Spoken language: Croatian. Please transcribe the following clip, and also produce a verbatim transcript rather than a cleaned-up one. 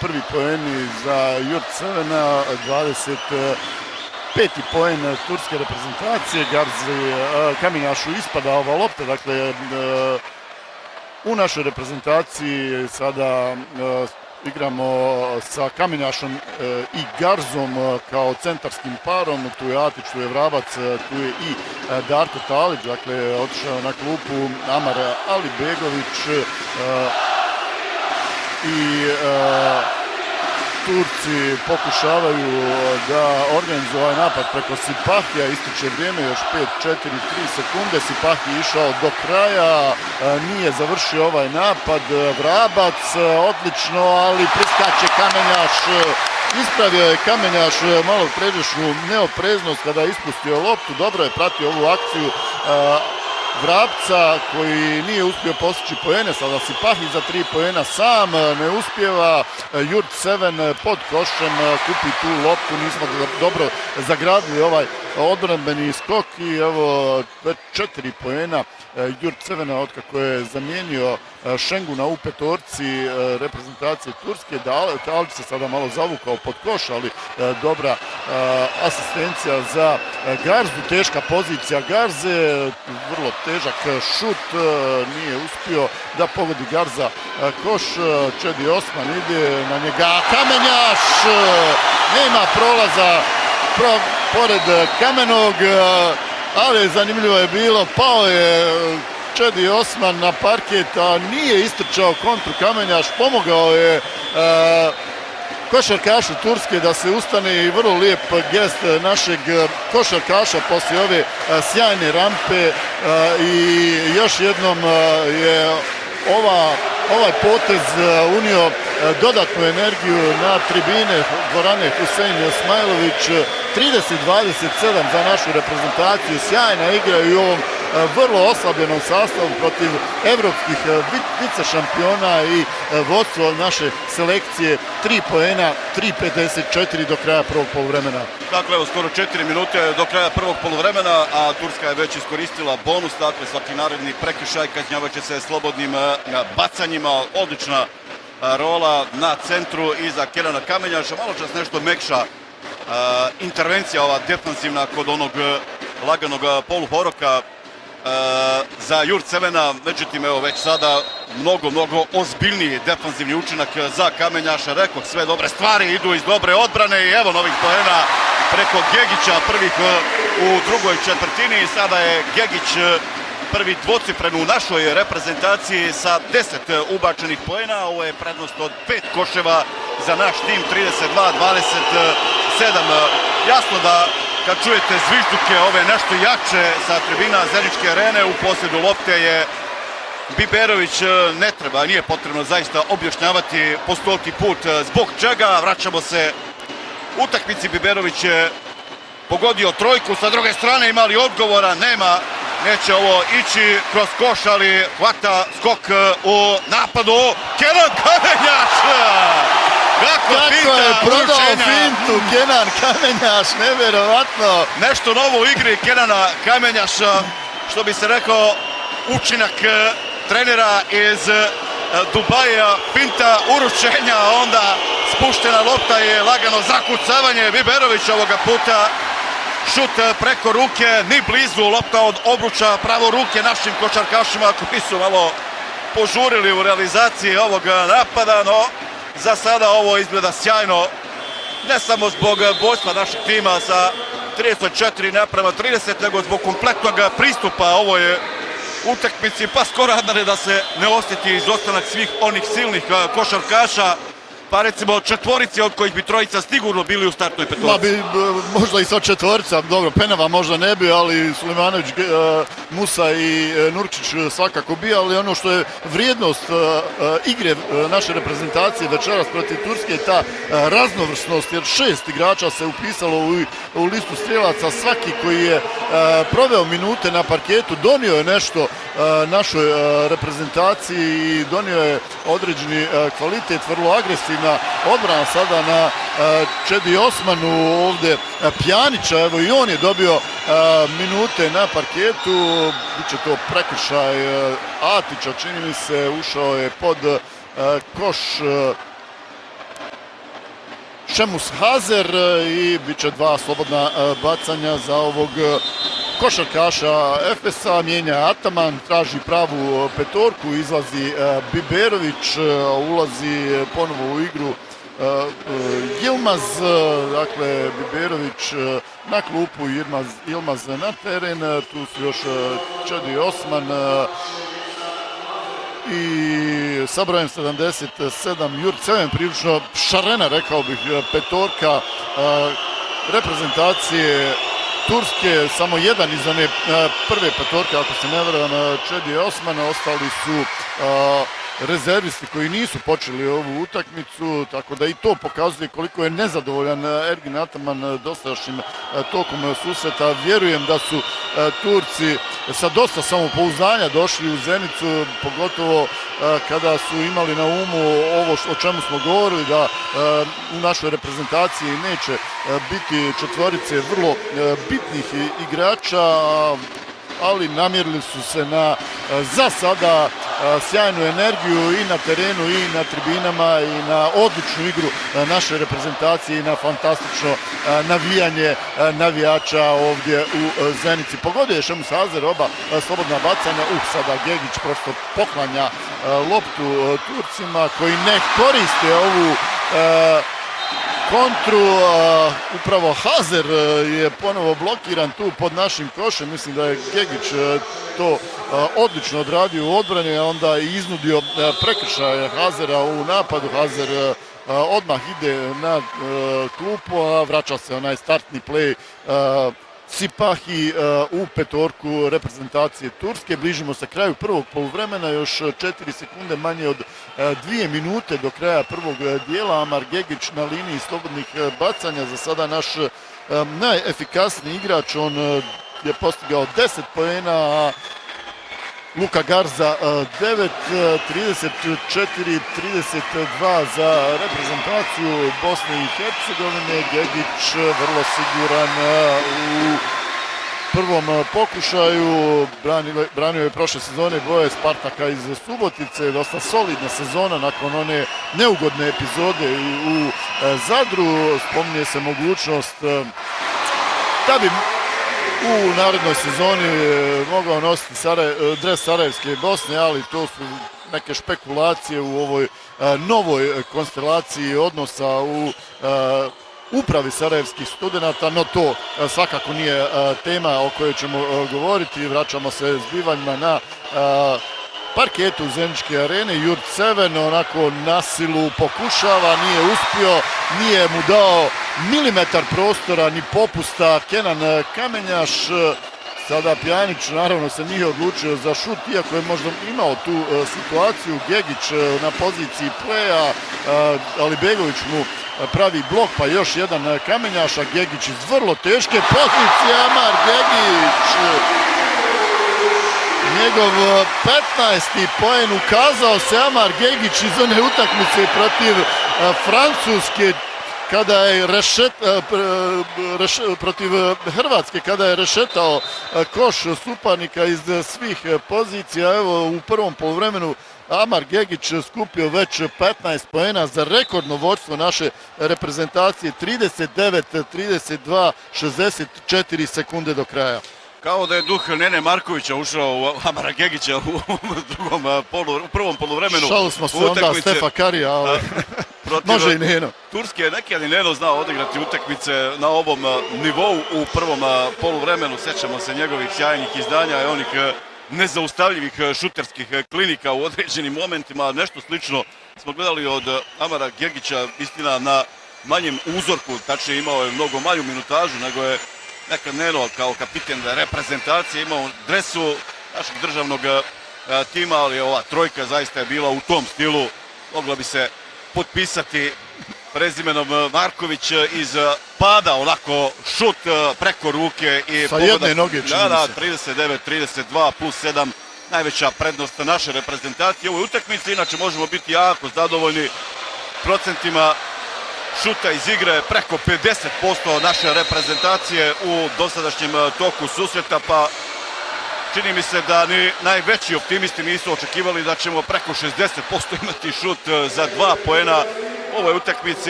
prvi poeni za Jurt Crvena, dvadeset peti poen turske reprezentacije. Garzi Kamenjašu ispada ova lopta, dakle u našoj reprezentaciji sada igramo sa Kamenjašom i Garzom kao centarskim parom. Tu je Atić, tu je Vrabac, tu je i Darko Talić, dakle otišao na klupu Amar Alibegović i Turci pokušavaju da organizuju ovaj napad preko Sipahija, ističe vrijeme, još pet četiri tri sekunde, Sipahi išao do kraja, nije završio ovaj napad, Vrabac, odlično, ali priskače Kamenjaš, ispravio je Kamenjaš malo pređešnu neopreznost kada je ispustio loptu, dobro je pratio ovu akciju Vrapca koji nije uspio postići poene, sada Sipahi za tri poena sam ne uspijeva, Jurt sedam pod košem kupi tu loptu, nismo dobro zagradili ovaj odbranbeni skok i evo četiri poena Jurt sedam otkako je zamijenio Šenguna u petorci reprezentacije Turske. Talić se sada malo zavukao pod koš, ali dobra asistencija za Garzu, teška pozicija Garze, vrlo težak šut, nije uspio da pogodi Garza koš, Čedi Osman ide na njega, Kamenjaš, nema prolaza pro, pored Kamenog, ali zanimljivo je bilo, pao je Čedi Osman na parket, a nije istrčao kontru Kamenjaš, pomogao je e, košarkašu Turske da se ustane i vrlo lijep gest našeg košarkaša poslije ove e, sjajne rampe e, i još jednom e, je ova ovaj potez unio dodatnu energiju na tribine dvorane Husein Osmajlović. trideset dvadeset sedam za našu reprezentaciju, sjajna igra i u ovom vrlo oslabljenom sastavu protiv evropskih vice šampiona i vodstvo naše selekcije. Tri poena, tri pedeset četiri do kraja prvog poluvremena. Dakle, evo skoro četiri minute do kraja prvog poluvremena, a Turska je već iskoristila bonus, dakle svaki naredni prekršaj kažnjavaće se slobodnim bacanjima. Odlična rola na centru iza Kenana Kamenjaša, malo čas nešto mekša Uh, intervencija ova defansivna kod onog laganog poluhoroka uh, za Jurt sedam, međutim evo već sada mnogo, mnogo ozbiljniji defansivni učinak za Kamenjaša. Rekoh, sve dobre stvari idu iz dobre odbrane i evo novih poena preko Gegića, prvih u drugoj četvrtini. Sada je Gegić prvi dvocifren u našoj reprezentaciji sa deset ubačenih poena. Ovo je prednost od pet koševa za naš tim, trideset dva dvadeset sedam. Jasno da kad čujete zvižduke ove nešto jače sa tribina Zeničke arene, u posjedu lopte je Biberović, ne treba, nije potrebno zaista objašnjavati po stolki put zbog čega. Vraćamo se utakmici, Biberović je pogodio trojku, sa druge strane imali odgovora, nema. Neće ovo ići kroz koš, ali hvata skok u napadu. Kenan Kamenjaš! Kako, Kako je prodao fintu Kenan Kamenjaš, nevjerovatno. Nešto novo u igri Kenana Kamenjaša, što bi se rekao učinak trenera iz Dubaja, finta uručenja, onda spuštena lopta je lagano zakucavanje Biberović ovoga puta. Šut preko ruke, ni blizu, lopta od obruča pravo ruke našim košarkašima koji su malo požurili u realizaciji ovog napada, no za sada ovo izgleda sjajno, ne samo zbog bojstva našeg tima sa trideset četiri naprema trideset, nego zbog kompletnog pristupa ovoj utakmici, pa skoro da se ne osjeti izostanak svih onih silnih košarkaša. Pa recimo četvorici od kojih bi trojica sigurno bili u startnoj petorci. Ma bi, možda i sa četvorica, dobro, Penava možda ne bi, ali Sulemanović, Musa i Nurčić svakako bi, ali ono što je vrijednost igre naše reprezentacije večeras protiv Turske je ta raznovrsnost, jer šest igrača se upisalo u, u listu strijelaca, svaki koji je proveo minute na parketu, donio je nešto našoj reprezentaciji i donio je određeni kvalitet, vrlo agresivna odbrana sada na Čedi Osmanu, ovdje Pjanića, evo i on je dobio minute na parketu, biće to prekršaj Atića, čini mi se, ušao je pod koš Šemus Hazer i bit će dva slobodna bacanja za ovog košarkaša Efesa. Mijenja Ataman, traži pravu petorku, izlazi Biberović, ulazi ponovo u igru Yilmaz, dakle Biberović na klupu, Yilmaz, Yilmaz na teren, tu su još Čedi Osman i sa brojem sedamdeset sedam Jurt sedam, prilično šarena, rekao bih, petorka reprezentacije Turske, samo jedan iz one prve petorke, ako se ne varam, Čedi Osman, ostali su rezervisti koji nisu počeli ovu utakmicu, tako da i to pokazuje koliko je nezadovoljan Ergin Ataman dosadašnjim tokom susreta. Vjerujem da su Turci sa dosta samopouzdanja došli u Zenicu, pogotovo kada su imali na umu ovo o čemu smo govorili, da u našoj reprezentaciji neće biti četvorice vrlo bitnih igrača, ali namjerili su se na, za sada, sjajnu energiju i na terenu i na tribinama i na odličnu igru naše reprezentacije i na fantastično navijanje navijača ovdje u Zenici. Pogodio je Šemus Hazer oba slobodna bacanja, uh, sada Gegić prosto poklanja loptu Turcima koji ne koriste ovu kontru. Upravo Hazer je ponovo blokiran tu pod našim košem. Mislim da je Gegić to odlično odradio u odbrani, a onda i iznudio prekršaj Hazera u napadu. Hazer odmah ide na klupu, a vraća se onaj startni play Sipahi u petorku reprezentacije Turske. Bližimo se kraju prvog poluvremena, još četiri sekunde manje od dvije minute do kraja prvog dijela. Amar Gegić na liniji slobodnih bacanja, za sada naš najefikasniji igrač, on je postigao deset poena, a Luka Garza devet, trideset četiri trideset dva za reprezentaciju Bosne i Hercegovine. Gegić vrlo siguran u prvom pokušaju, branio je prošle sezone boje Spartaka iz Subotice, dosta solidna sezona nakon one neugodne epizode u Zadru. Spominje se mogućnost da bi u narednoj sezoni mogao nositi dres Sarajevske Bosne, ali to su neke špekulacije u ovoj novoj konstelaciji odnosa u upravi sarajevskih studenata, no to svakako nije tema o kojoj ćemo govoriti. Vraćamo se zbivanjima na parketu Zeničke arene. Jurt sedam onako na silu pokušava, nije uspio, nije mu dao milimetar prostora ni popusta Kenan Kamenjaš. Sada Pjanić naravno se nije odlučio za šut, iako je možda imao tu situaciju. Gegić na poziciji pleja, ali Begović mu pravi blok, pa još jedan Kamenjaš, a Gegić iz vrlo teške pozicije. Amar Gegić, njegov petnaesti poen, ukazao se Amar Gegić iz one utakmice protiv Francuske, kada je rešet, reš, protiv Hrvatske, kada je rešetao koš suparnika iz svih pozicija. Evo, u prvom poluvremenu Amar Gegić skupio već petnaest poena za rekordno vođstvo naše reprezentacije, trideset devet trideset dva, šezdeset četiri sekunde do kraja. Kao da je duh Nene Markovića ušao u Amara Gegića u, drugom polu, u prvom poluvremenu. Šalo smo se onda Stefa Karija, ali može i Neno. Turske je nekad i Neno znao odigrati utakmice na ovom nivou u prvom poluvremenu. Sjećamo se njegovih sjajnih izdanja i onih nezaustavljivih šuterskih klinika u određenim momentima. Nešto slično smo gledali od Amara Gegića, istina na manjem uzorku, tačnije imao je mnogo manju minutažu nego je nekad Neno kao kapiten reprezentacije imao dresu našeg državnog tima, ali ova trojka zaista je bila u tom stilu. Mogla bi se potpisati prezimenom Marković iz pada, onako šut preko ruke i sa jedne noge, čini da, da, se. trideset devet trideset dva plus sedam, najveća prednost naše reprezentacije u ovoj utakmici. Inače možemo biti jako zadovoljni procentima šuta iz igre, preko pedeset posto naše reprezentacije u dosadašnjem toku susreta, pa čini mi se da ni najveći optimisti nisu očekivali da ćemo preko šezdeset posto imati šut za dva poena u ovoj utakmici.